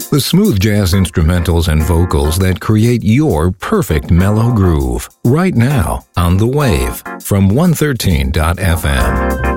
The smooth jazz instrumentals and vocals that create your perfect mellow groove. Right now on The Wave from 113.fm.